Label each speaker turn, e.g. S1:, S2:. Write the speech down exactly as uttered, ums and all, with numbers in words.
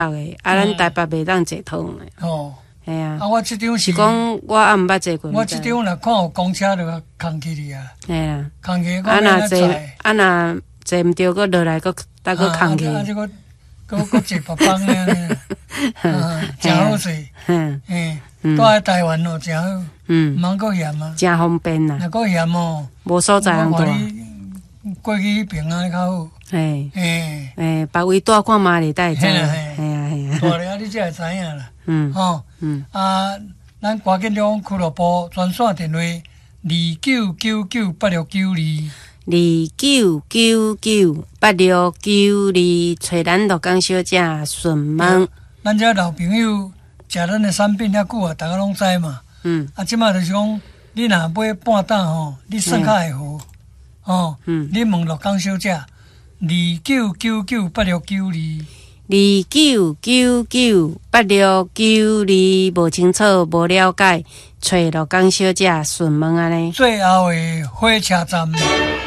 S1: 诶，啊，咱台北袂当坐通诶。
S2: 哦，
S1: 系啊。
S2: 啊，我即张是
S1: 是讲我也毋捌坐过。
S2: 我即张若看有公车就空去哩啊。
S1: 系啊。
S2: 空去，
S1: 啊，若坐，啊，若坐毋着，搁落来，搁再搁空去。
S2: 啊，即个。搁搁坐别班咧，啊，真好势，
S1: 嗯，
S2: 嘿，住喺台湾哦，真好，
S1: 嗯，
S2: 毋通搁嫌啊，
S1: 真方便啦，
S2: 若搁嫌哦，
S1: 无所在通住，
S2: 过去迄边啊较好，
S1: 嘿，
S2: 嘿，
S1: 诶，别位住看嘛哩，才会知，
S2: 嘿啊
S1: 嘿啊嘿啊，
S2: 大了你才会知影啦，
S1: 嗯，
S2: 吼，
S1: 嗯，
S2: 啊，咱关键中俱乐部专线电话二九九九八六九二。
S1: 二九九九八六九二，找咱鹿港小姐顺问。
S2: 咱遮老朋友食咱的产品遐久啊，大家拢知嘛。
S1: 嗯。
S2: 啊，即马就是讲，你若买半担吼，你算较会好。哦。嗯。你问鹿港小姐，二九九九八六九二。
S1: 二九九九八六九二，无清楚，无了解，找鹿港小姐顺问安尼。
S2: 最后的火车站。